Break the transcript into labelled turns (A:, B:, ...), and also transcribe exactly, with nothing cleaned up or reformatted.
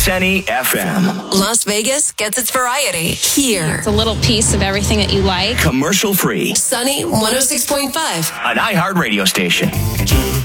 A: Sunny F M.
B: Las Vegas gets its variety here.
C: It's a little piece of everything that you like.
A: Commercial free.
B: Sunny one oh six point five.
A: An iHeart radio station.